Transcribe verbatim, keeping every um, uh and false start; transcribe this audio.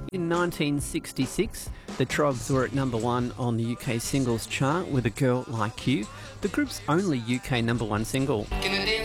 In nineteen sixty-six, the Troggs were at number one on the U K singles chart with A Girl Like You, the group's only U K number one single. In the